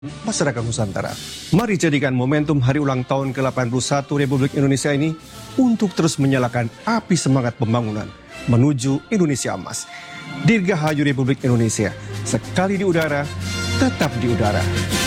masyarakat Nusantara. Mari jadikan momentum hari ulang tahun ke-81 Republik Indonesia ini untuk terus menyalakan api semangat pembangunan menuju Indonesia Emas. Dirgahayu Republik Indonesia, sekali di udara, tetap di udara.